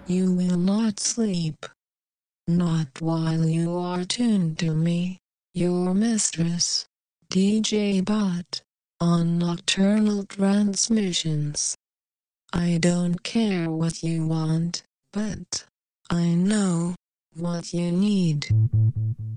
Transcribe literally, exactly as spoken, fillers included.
You will not sleep. Not while you are tuned to me, your mistress, D J Bot, on Nocturnal Transmissions. I don't care what you want, but I know what you need.